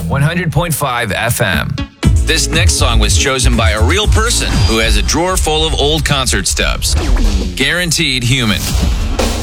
100.5 FM. This next song was chosen by a real person who has a drawer full of old concert stubs. Guaranteed Human.